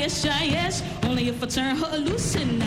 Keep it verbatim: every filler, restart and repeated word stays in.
yes, shy, yes. Only if I turn her loose and